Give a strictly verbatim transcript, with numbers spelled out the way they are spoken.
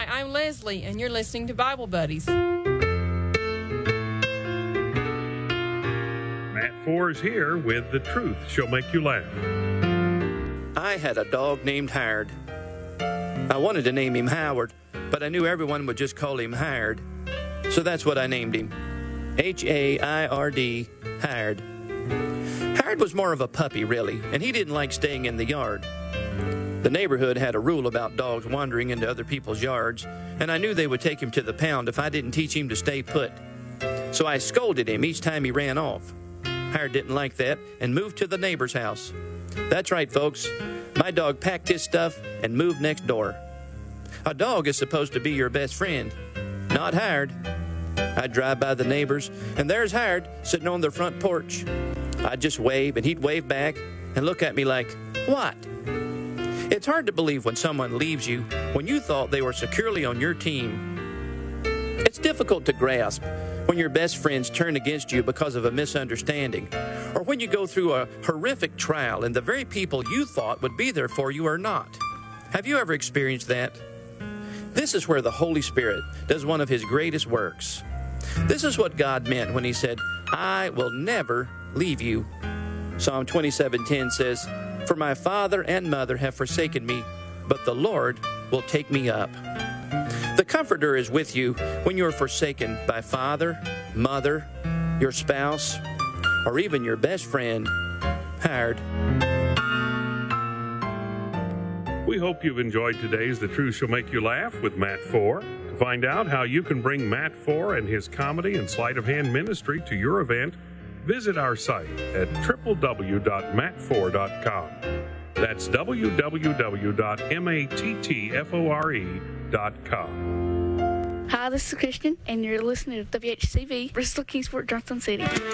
Hi, I'm Leslie, and you're listening to Bible Buddies. Matt Four is here with The Truth Shall Make You Laugh. I had a dog named Hired. I wanted to name him Howard, but I knew everyone would just call him Hired. So that's what I named him. H A I R D, Hired. Hired was more of a puppy, really, and he didn't like staying in the yard. The neighborhood had a rule about dogs wandering into other people's yards, and I knew they would take him to the pound if I didn't teach him to stay put. So I scolded him each time he ran off. Hired didn't like that and moved to the neighbor's house. That's right, folks. My dog packed his stuff and moved next door. A dog is supposed to be your best friend, not Hired. I'd drive by the neighbors, and there's Hired sitting on their front porch. I'd just wave, and he'd wave back and look at me like, "What?" It's hard to believe when someone leaves you when you thought they were securely on your team. It's difficult to grasp when your best friends turn against you because of a misunderstanding, or when you go through a horrific trial and the very people you thought would be there for you are not. Have you ever experienced that? This is where the Holy Spirit does one of His greatest works. This is what God meant when He said, "I will never leave you." Psalm twenty-seven ten says, "For my father and mother have forsaken me, but the Lord will take me up." The Comforter is with you when you are forsaken by father, mother, your spouse, or even your best friend, Hired. We hope you've enjoyed today's The Truth Shall Make You Laugh with Matt Four. To find out how you can bring Matt Four and his comedy and sleight of hand ministry to your event, visit our site at w w w dot matt four dot com. That's w w w dot mattfore dot com. Hi, this is Christian, and you're listening to W H C V, Bristol Kingsport, Johnson City.